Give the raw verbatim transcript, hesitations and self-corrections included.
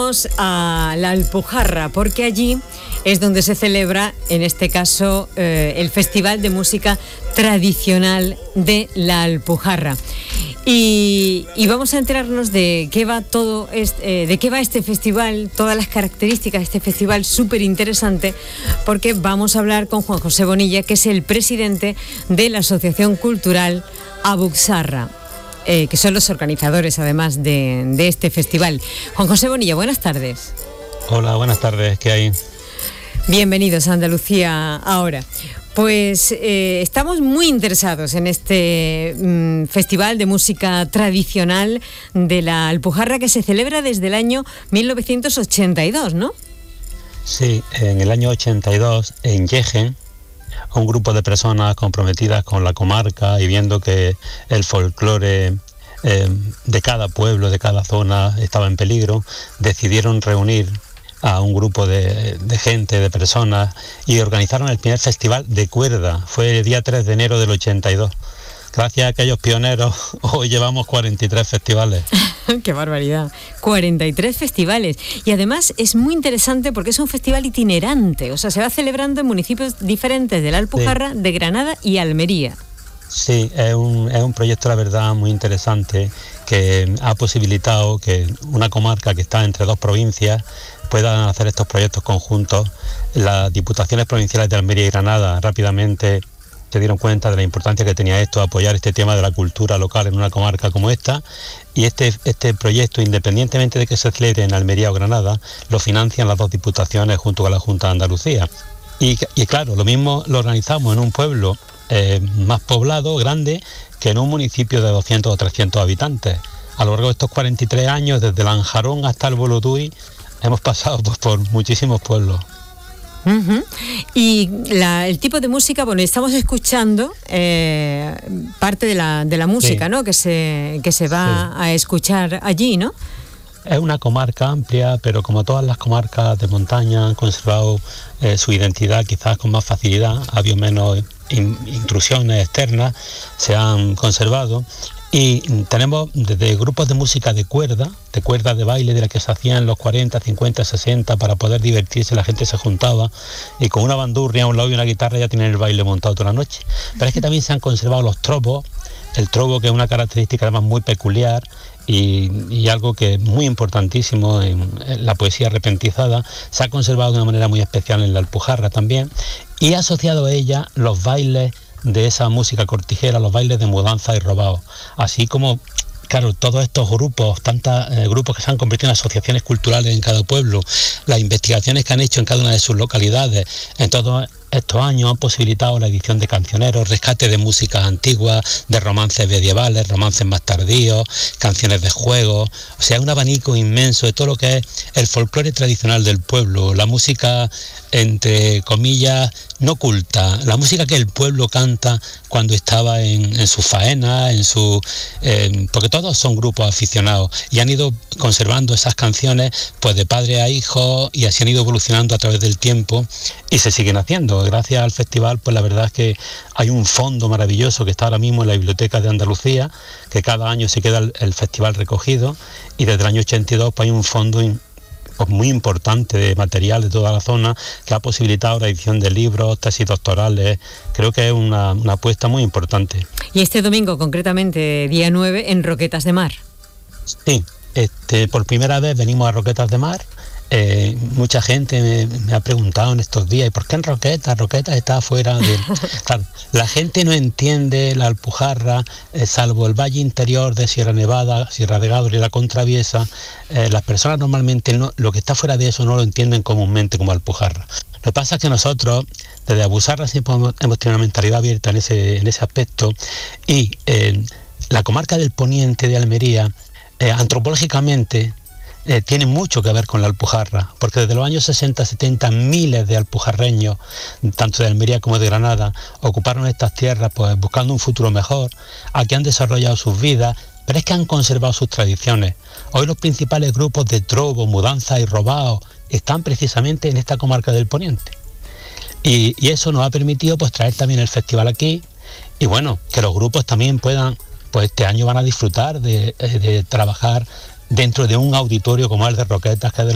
vamos a la Alpujarra, porque allí es donde se celebra, en este caso, eh, el Festival de Música Tradicional de la Alpujarra. Y, y vamos a enterarnos de qué va todo este, eh, de qué va este festival, todas las características de este festival, súper interesante, porque vamos a hablar con Juan José Bonilla, que es el presidente de la Asociación Cultural Abuxarra, eh, que son los organizadores, además, de, de este festival. Juan José Bonilla, buenas tardes. Hola, buenas tardes, ¿qué hay? Bienvenidos a Andalucía Ahora. Pues eh, estamos muy interesados en este mmm, Festival de Música Tradicional de la Alpujarra, que se celebra desde el año mil novecientos ochenta y dos, ¿no? Sí, en el año ochenta y dos, en Yegen, un grupo de personas comprometidas con la comarca y viendo que el folclore eh, de cada pueblo, de cada zona estaba en peligro, decidieron reunir a un grupo de, de gente, de personas, y organizaron el primer festival de cuerda. Fue el día tres de enero del ochenta y dos. Gracias a aquellos pioneros, hoy llevamos cuarenta y tres festivales. ¡Qué barbaridad! cuarenta y tres festivales. Y además es muy interesante porque es un festival itinerante, o sea, se va celebrando en municipios diferentes de la Alpujarra, sí, de Granada y Almería. Sí, es un, es un proyecto, la verdad, muy interesante, que ha posibilitado que una comarca que está entre dos provincias puedan hacer estos proyectos conjuntos. Las diputaciones provinciales de Almería y Granada rápidamente se dieron cuenta de la importancia que tenía esto, apoyar este tema de la cultura local en una comarca como esta, y este, este proyecto, independientemente de que se celebre en Almería o Granada, lo financian las dos diputaciones junto con la Junta de Andalucía. Y, y claro, lo mismo lo organizamos en un pueblo eh, más poblado, grande, que en un municipio de doscientos o trescientos habitantes. A lo largo de estos cuarenta y tres años, desde Lanjarón hasta el Bolotui, hemos pasado pues, por muchísimos pueblos. Uh-huh. Y la, el tipo de música, bueno, estamos escuchando eh, parte de la, de la música, sí, ¿no? Que se, que se va sí. a escuchar allí, ¿no? Es una comarca amplia, pero como todas las comarcas de montaña han conservado eh, su identidad quizás con más facilidad, ha habido menos in, intrusiones externas, se han conservado. Y tenemos desde grupos de música de cuerda, de cuerda de baile, de la que se hacían en los cuarenta, cincuenta, sesenta, para poder divertirse, la gente se juntaba y con una bandurria a un lado y una guitarra ya tienen el baile montado toda la noche. Pero es que también se han conservado los trovos, el trovo, que es una característica además muy peculiar y, y algo que es muy importantísimo en, en la poesía repentizada, se ha conservado de una manera muy especial en la Alpujarra también, y ha asociado a ella los bailes de esa música cortijera, los bailes de mudanza y robado, así como, claro, todos estos grupos, tantos eh, grupos que se han convertido en asociaciones culturales en cada pueblo, las investigaciones que han hecho en cada una de sus localidades, en todos estos años han posibilitado la edición de cancioneros, rescate de músicas antiguas, de romances medievales, romances más tardíos, canciones de juego, o sea, un abanico inmenso de todo lo que es el folclore tradicional del pueblo, la música, entre comillas, no culta, la música que el pueblo canta cuando estaba en, en sus faenas, en su, eh, porque todos son grupos aficionados y han ido conservando esas canciones pues de padre a hijo, y así han ido evolucionando a través del tiempo y se siguen haciendo. Gracias al festival, pues la verdad es que hay un fondo maravilloso que está ahora mismo en la Biblioteca de Andalucía, que cada año se queda el, el festival recogido, y desde el año ochenta y dos pues hay un fondo in, pues muy importante de material de toda la zona que ha posibilitado la edición de libros, tesis doctorales. Creo que es una, una apuesta muy importante. Y este domingo, concretamente, día nueve, en Roquetas de Mar. Sí, este, por primera vez venimos a Roquetas de Mar. Eh, mucha gente me, me ha preguntado en estos días, ¿y por qué en Roquetas? Roquetas está fuera de... Claro, la gente no entiende la Alpujarra, eh, salvo el valle interior de Sierra Nevada, Sierra de Gádor y la Contraviesa. Eh, las personas normalmente no, lo que está fuera de eso no lo entienden comúnmente como Alpujarra. Lo que pasa es que nosotros, desde Abuxarra, siempre hemos, hemos tenido una mentalidad abierta en ese, en ese aspecto, y eh, la comarca del Poniente de Almería, eh, antropológicamente, Eh, tiene mucho que ver con la Alpujarra, porque desde los años sesenta, setenta, miles de alpujarreños, tanto de Almería como de Granada, ocuparon estas tierras pues buscando un futuro mejor. Aquí han desarrollado sus vidas, pero es que han conservado sus tradiciones. Hoy los principales grupos de trovo, mudanza y robado están precisamente en esta comarca del Poniente. Y, y eso nos ha permitido pues traer también el festival aquí, y bueno, que los grupos también puedan, pues este año van a disfrutar de, de trabajar dentro de un auditorio como el de Roquetas, que es de